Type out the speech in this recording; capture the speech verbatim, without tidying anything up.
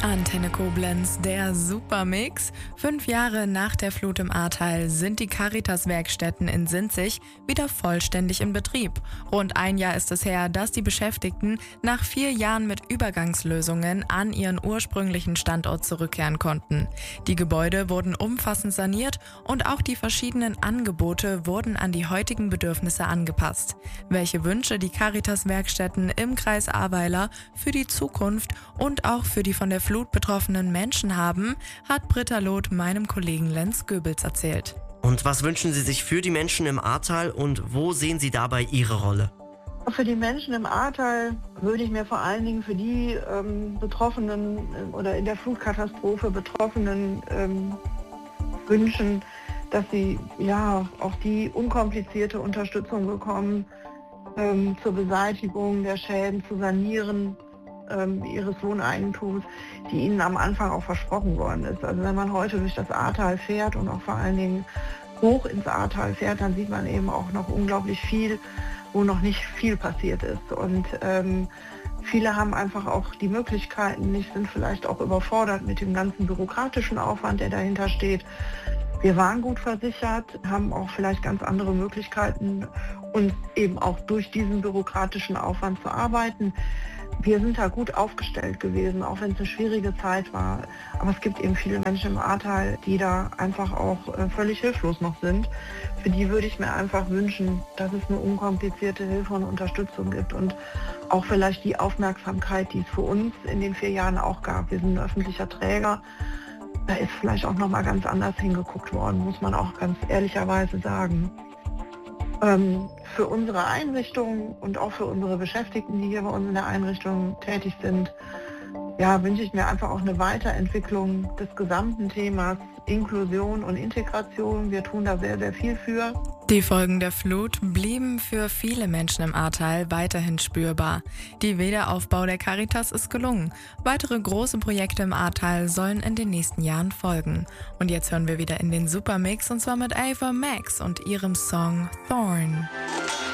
Antenne Koblenz, der Supermix. Fünf Jahre nach der Flut im Ahrtal sind die Caritas-Werkstätten in Sinzig wieder vollständig in Betrieb. Rund ein Jahr ist es her, dass die Beschäftigten nach vier Jahren mit Übergangslösungen an ihren ursprünglichen Standort zurückkehren konnten. Die Gebäude wurden umfassend saniert und auch die verschiedenen Angebote wurden an die heutigen Bedürfnisse angepasst. Welche Wünsche die Caritas-Werkstätten im Kreis Ahrweiler für die Zukunft und auch für die von der Flut betroffenen Menschen haben, hat Britta Loth meinem Kollegen Lenz Goebels erzählt. Und was wünschen Sie sich für die Menschen im Ahrtal und wo sehen Sie dabei Ihre Rolle? Für die Menschen im Ahrtal würde ich mir vor allen Dingen für die ähm, Betroffenen äh, oder in der Flutkatastrophe Betroffenen ähm, wünschen, dass sie ja auch die unkomplizierte Unterstützung bekommen, ähm, zur Beseitigung der Schäden, zu sanieren ähm, ihres Wohneigentums, die ihnen am Anfang auch versprochen worden ist. Also wenn man heute durch das Ahrtal fährt und auch vor allen Dingen hoch ins Ahrtal fährt, dann sieht man eben auch noch unglaublich viel, wo noch nicht viel passiert ist. Und ähm, viele haben einfach auch die Möglichkeiten nicht, sind vielleicht auch überfordert mit dem ganzen bürokratischen Aufwand, der dahinter steht. Wir waren gut versichert, haben auch vielleicht ganz andere Möglichkeiten, uns eben auch durch diesen bürokratischen Aufwand zu arbeiten. Wir sind da gut aufgestellt gewesen, auch wenn es eine schwierige Zeit war. Aber es gibt eben viele Menschen im Ahrtal, die da einfach auch äh, völlig hilflos noch sind. Für die würde ich mir einfach wünschen, dass es eine unkomplizierte Hilfe und Unterstützung gibt und auch vielleicht die Aufmerksamkeit, die es für uns in den vier Jahren auch gab. Wir sind ein öffentlicher Träger. Da ist vielleicht auch noch mal ganz anders hingeguckt worden, muss man auch ganz ehrlicherweise sagen. Ähm, für unsere Einrichtung und auch für unsere Beschäftigten, die hier bei uns in der Einrichtung tätig sind, ja, wünsche ich mir einfach auch eine Weiterentwicklung des gesamten Themas Inklusion und Integration. Wir tun da sehr, sehr viel für. Die Folgen der Flut blieben für viele Menschen im Ahrtal weiterhin spürbar. Der Wiederaufbau der Caritas ist gelungen. Weitere große Projekte im Ahrtal sollen in den nächsten Jahren folgen. Und jetzt hören wir wieder in den Supermix und zwar mit Ava Max und ihrem Song Thorn.